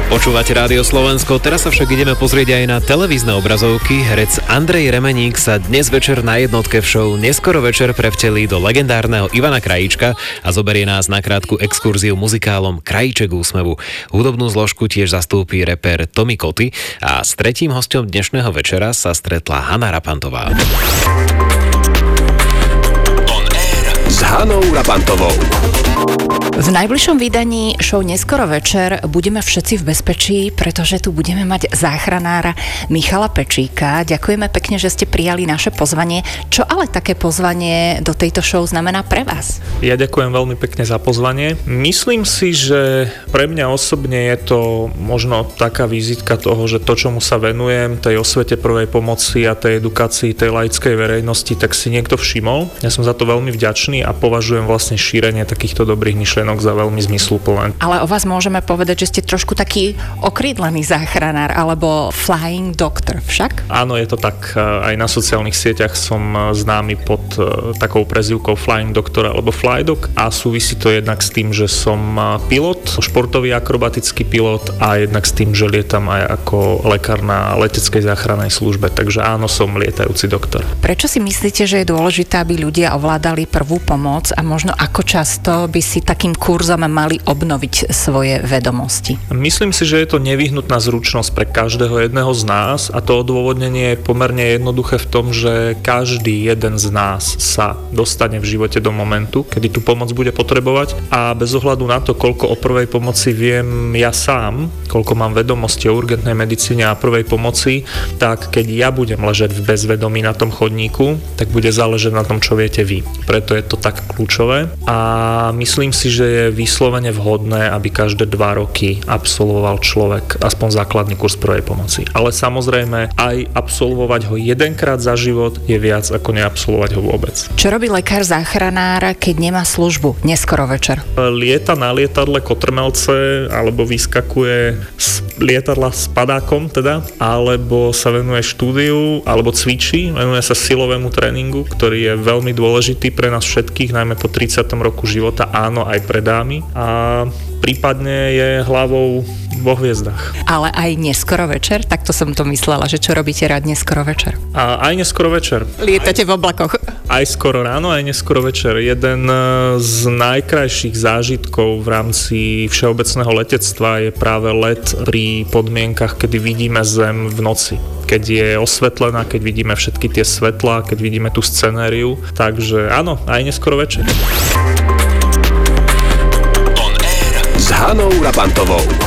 Počúvate Rádio Slovensko, teraz sa však ideme pozrieť aj na televízne obrazovky. Herec Andrej Remeník sa dnes večer na jednotke v show Neskoro večer prevtelí do legendárneho Ivana Krajíčka a zoberie nás na krátku exkurziu muzikálom Krajíček úsmevu. Hudobnú zložku tiež zastúpi reper Tommy Koty a s tretím hosťom dnešného večera sa stretla Hana Rapantová. S Hanou Rapantovou. V najbližšom vydaní show Neskoro večer budeme všetci v bezpečí, pretože tu budeme mať záchranára Michala Pečíka. Ďakujeme pekne, že ste prijali naše pozvanie. Čo ale také pozvanie do tejto show znamená pre vás? Ja ďakujem veľmi pekne za pozvanie. Myslím si, že pre mňa osobne je to možno taká vizitka toho, že to, čomu sa venujem, tej osvete prvej pomoci a tej edukácii tej laickej verejnosti, tak si niekto všimol. Ja som za to veľmi vďačný a považujem vlastne šírenie takýchto dobrých myšlienok za veľmi zmysluplné. Ale o vás môžeme povedať, že ste trošku taký okrídlený záchranár alebo flying doctor však? Áno, je to tak. Aj na sociálnych sieťach som známy pod takou prezývkou Flying Doctor alebo Flydoc a súvisí to jednak s tým, že som pilot, športový akrobatický pilot a jednak s tým, že lietam aj ako lekár na leteckej záchrannej službe. Takže áno, som lietajúci doktor. Prečo si myslíte, že je dôležité, aby ľudia ovládali prvú pomoc a možno ako často by si takým kurzom mali obnoviť svoje vedomosti? Myslím si, že je to nevyhnutná zručnosť pre každého jedného z nás a to odôvodnenie je pomerne jednoduché v tom, že každý jeden z nás sa dostane v živote do momentu, kedy tú pomoc bude potrebovať a bez ohľadu na to, koľko o prvej pomoci viem ja sám, koľko mám vedomosti o urgentnej medicíne a prvej pomoci, tak keď ja budem ležať v bezvedomí na tom chodníku, tak bude záležať na tom, čo viete vy. Preto je to tak kľúčové a myslím si, že je vyslovene vhodné, aby každé 2 roky absolvoval človek aspoň základný kurz prvej pomoci. Ale samozrejme, aj absolvovať ho jedenkrát za život je viac ako neabsolvovať ho vôbec. Čo robí lekár záchranár, keď nemá službu neskoro večer? Lieta na lietadle kotrmelce, alebo vyskakuje z lietadla s padákom teda, alebo sa venuje štúdiu, alebo cvičí, venuje sa silovému tréningu, ktorý je veľmi dôležitý pre nás všetkých, najmä po 30. roku života, áno, aj pre dámy a prípadne je hlavou vo hviezdach. Ale aj neskoro večer? Takto som to myslela, že čo robíte rád neskoro večer? A aj neskoro večer. Lietate v oblakoch. Aj skoro ráno, aj neskoro večer. Jeden z najkrajších zážitkov v rámci všeobecného letectva je práve let pri podmienkach, kedy vidíme Zem v noci. Keď je osvetlená, keď vidíme všetky tie svetlá, keď vidíme tú scenériu. Takže áno, aj neskoro večer. S Hanou Rapantovou.